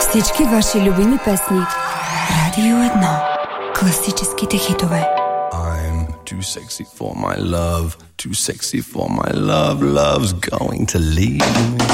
Всички ваши любими песни. Радио 1. Класическите хитове. I'm too sexy for my love. Too sexy for my love. Love's going to leave me.